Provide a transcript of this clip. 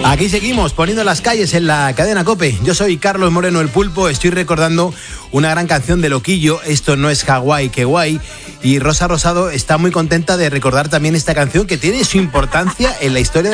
Aquí seguimos poniendo las calles en la cadena COPE. Yo soy Carlos Moreno el Pulpo. Estoy recordando una gran canción de Loquillo, Esto no es Hawái, qué guay. Y Rosa Rosado está muy contenta de recordar también esta canción que tiene su importancia en la historia de